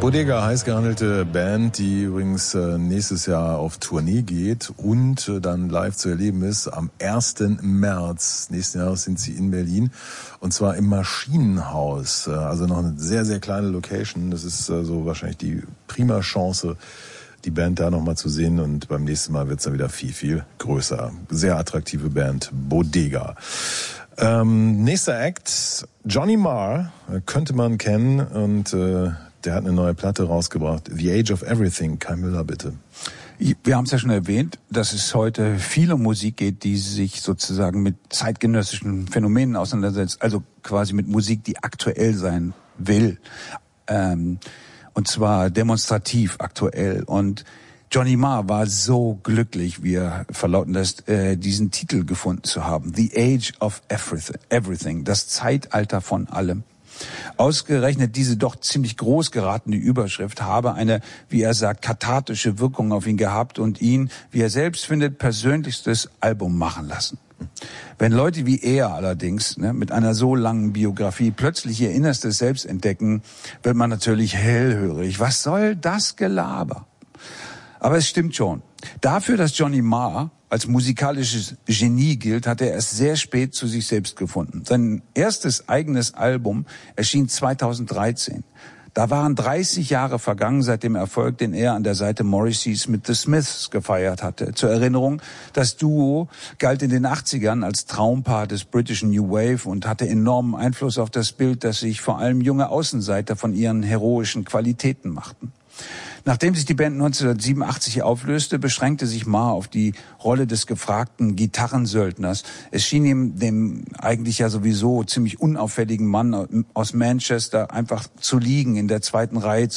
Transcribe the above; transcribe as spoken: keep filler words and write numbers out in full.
Bodega, heiß gehandelte Band, die übrigens äh, nächstes Jahr auf Tournee geht und äh, dann live zu erleben ist. Am ersten März nächsten Jahres sind sie in Berlin und zwar im Maschinenhaus. Äh, also noch eine sehr, sehr kleine Location. Das ist äh, so wahrscheinlich die prima Chance, die Band da nochmal zu sehen, und beim nächsten Mal wird's dann wieder viel, viel größer. Sehr attraktive Band, Bodega. Ähm, nächster Act, Johnny Marr, äh, könnte man kennen, und äh, der hat eine neue Platte rausgebracht, The Age of Everything. Kai Müller, bitte. Wir haben es ja schon erwähnt, dass es heute viel um Musik geht, die sich sozusagen mit zeitgenössischen Phänomenen auseinandersetzt, also quasi mit Musik, die aktuell sein will. Ähm, und zwar demonstrativ aktuell. Und Johnny Marr war so glücklich, wie er verlauten lässt, äh, diesen Titel gefunden zu haben. The Age of Everything, das Zeitalter von allem. Ausgerechnet diese doch ziemlich groß geratene Überschrift habe eine, wie er sagt, kathartische Wirkung auf ihn gehabt und ihn, wie er selbst findet, persönlichstes Album machen lassen. Wenn Leute wie er allerdings ne, mit einer so langen Biografie plötzlich ihr Innerstes selbst entdecken, wird man natürlich hellhörig. Was soll das Gelaber? Aber es stimmt schon. Dafür, dass Johnny Marr als musikalisches Genie gilt, hat er erst sehr spät zu sich selbst gefunden. Sein erstes eigenes Album erschien zweitausenddreizehn. Da waren dreißig Jahre vergangen seit dem Erfolg, den er an der Seite Morrisseys mit The Smiths gefeiert hatte. Zur Erinnerung, das Duo galt in den achtzigern als Traumpaar des britischen New Wave und hatte enormen Einfluss auf das Bild, das sich vor allem junge Außenseiter von ihren heroischen Qualitäten machten. Nachdem sich die Band neunzehnhundertsiebenundachtzig auflöste, beschränkte sich Marr auf die Rolle des gefragten Gitarrensöldners. Es schien ihm, dem eigentlich ja sowieso ziemlich unauffälligen Mann aus Manchester, einfach zu liegen, in der zweiten Reihe